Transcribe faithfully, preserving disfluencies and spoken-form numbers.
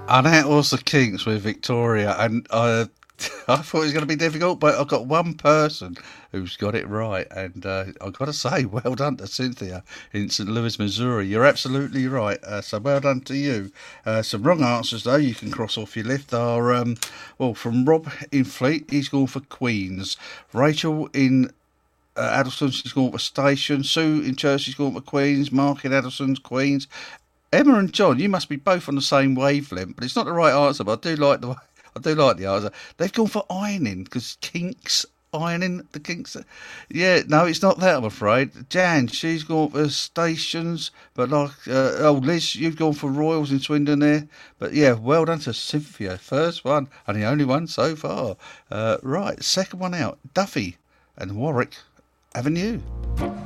And that was the Kinks with Victoria, and I, I thought it was going to be difficult, but I've got one person who's got it right, and uh, I've got to say, well done to Cynthia in Saint Louis, Missouri. You're absolutely right, uh, so well done to you. Uh, some wrong answers, though, you can cross off your list are, um, well, from Rob in Fleet, he's gone for Queens. Rachel in uh, Addleston, she's gone for Station. Sue in Church, she's gone for Queens. Mark in Addleston's Queens. Emma and John, you must be both on the same wavelength, but it's not the right answer. But I do like the I do like the answer. They've gone for ironing because Kinks ironing the Kinks. Yeah, no, it's not that. I'm afraid. Jan, she's gone for stations, but like uh, oh Liz, you've gone for Royals in Swindon there. But yeah, well done to Cynthia. First one and the only one so far. Uh, right, second one out. Duffy and Warwick Avenue.